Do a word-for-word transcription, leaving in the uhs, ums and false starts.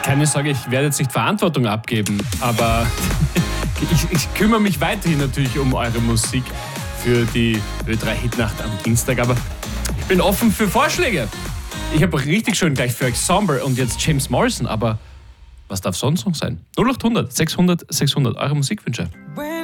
keine Sorge, ich werde jetzt nicht Verantwortung abgeben, aber ich, ich kümmere mich weiterhin natürlich um eure Musik für die Ö drei Hitnacht am Dienstag, aber ich bin offen für Vorschläge. Ich habe richtig schön gleich für euch Somber und jetzt James Morrison, aber was darf sonst noch sein? null acht hundert sechshundert sechshundert, eure Musikwünsche.